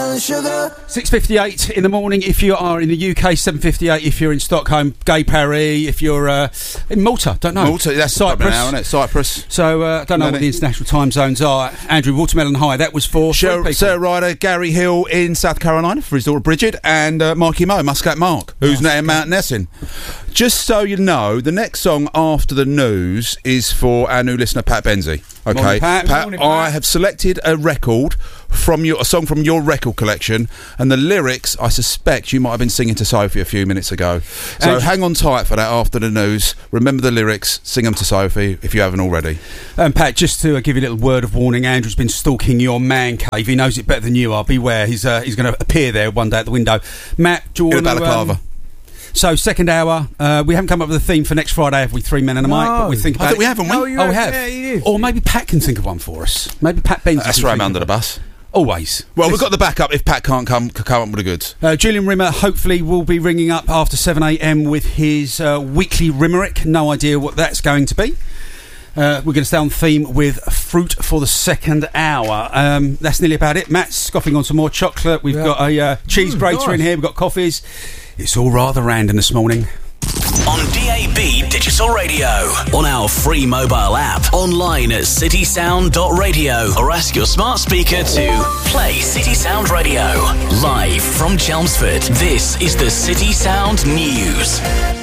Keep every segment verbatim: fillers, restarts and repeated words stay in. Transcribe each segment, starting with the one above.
brown sugar. six fifty-eight in the morning if you are in the U K, seven fifty-eight if you're in Stockholm, Gay Paris if you're uh, in Malta, don't know. Malta, that's Cyprus. Now, isn't it? Cyprus. So, I uh, don't know No, what no. the international time zones are. Andrew, Watermelon High, that was for three people. Sarah Ryder, Gary Hill in South Carolina for his daughter Bridget, and uh, Marky Moe, Muscat Mark, who's now in Mount Nessing. Just so you know, the next song after the news is for our new listener, Pat Benzie. Okay, Morning, Pat. Morning, Pat. I have selected a record from your a song from your record collection, and the lyrics I suspect you might have been singing to Sophie a few minutes ago. So And- hang on tight for that after the news. Remember the lyrics, sing them to Sophie if you haven't already. Um, Pat, just to uh, give you a little word of warning, Andrew's been stalking your man cave. He knows it better than you are. Beware, he's uh, he's going to appear there one day at the window. Matt, do you In a want to... balaclava. So, second hour, uh, we haven't come up with a theme for next Friday, have we? Three men and a mic, but we think about I think it. we haven't, we? No, you Oh, we have. have. Yeah, you did. Or maybe Pat can think of one for us. Maybe Pat Benz. That's right, I'm under the bus. Always. Well, we've got the backup if Pat can't come come up with the goods. Uh, Julian Rimmer hopefully will be ringing up after seven a m with his uh, weekly Rimerick. No idea what that's going to be. Uh, we're going to stay on theme with fruit for the second hour. Um, that's nearly about it. Matt's scoffing on some more chocolate. We've Yeah. got a uh, cheese Mm, grater in nice. here. We've got coffees. It's all rather random this morning. On D A B Digital Radio, on our free mobile app, online at city sound dot radio, or ask your smart speaker to play City Sound Radio. Live from Chelmsford, this is the City Sound News.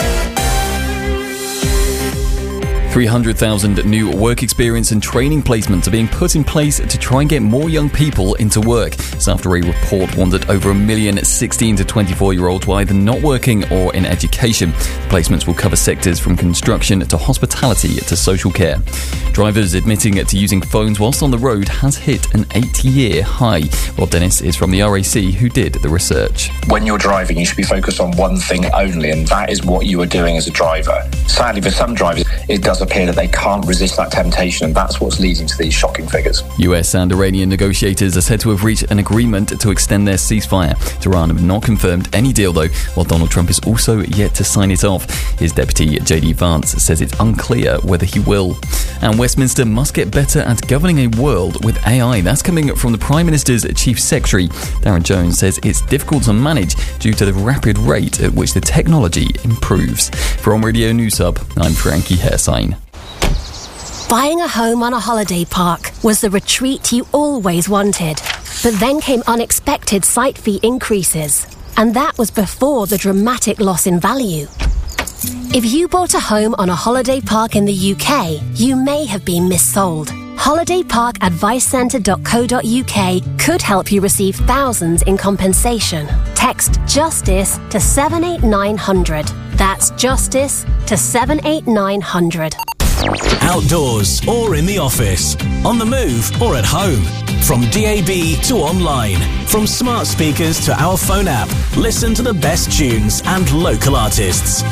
three hundred thousand new work experience and training placements are being put in place to try and get more young people into work. It's after a report warned that over a million sixteen to twenty-four year olds were either not working or in education. Placements will cover sectors from construction to hospitality to social care. Drivers admitting to using phones whilst on the road has hit an eight year high. Rob Dennis is from the R A C, who did the research. When you're driving, you should be focused on one thing only, and that is what you are doing as a driver. Sadly, for some drivers, it does appear that they can't resist that temptation, and that's what's leading to these shocking figures. U S and Iranian negotiators are said to have reached an agreement to extend their ceasefire. Tehran have not confirmed any deal, though, while Donald Trump is also yet to sign it off. His deputy, J D Vance, says it's unclear whether he will. And Westminster must get better at governing a world with A I. That's coming from the Prime Minister's Chief Secretary. Darren Jones says it's difficult to manage due to the rapid rate at which the technology improves. From Radio News Hub, I'm Frankie Hairsign. Buying a home on a holiday park was the retreat you always wanted. But then came unexpected site fee increases. And that was before the dramatic loss in value. If you bought a home on a holiday park in the U K, you may have been missold. holiday park advice centre dot co dot U K could help you receive thousands in compensation. Text JUSTICE to seven eight nine hundred. That's JUSTICE to seven eight nine hundred. Outdoors or in the office, on the move or at home. From D A B to online, from smart speakers to our phone app, listen to the best tunes and local artists.